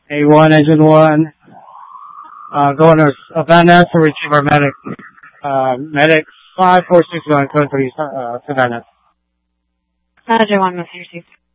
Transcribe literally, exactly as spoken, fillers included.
A one, engine one. Uh, going to Savannah to retrieve our medic. Uh, medic five four six one, code three, uh, Savannah. Manager one, Mister Chief.